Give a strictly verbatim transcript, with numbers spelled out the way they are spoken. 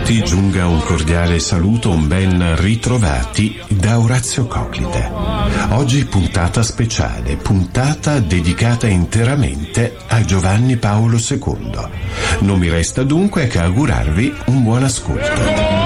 tutti giunga un cordiale saluto, un ben ritrovati da Orazio Coclite. Oggi puntata speciale, puntata dedicata interamente a Giovanni Paolo secondo. Non mi resta dunque che augurarvi un buon ascolto.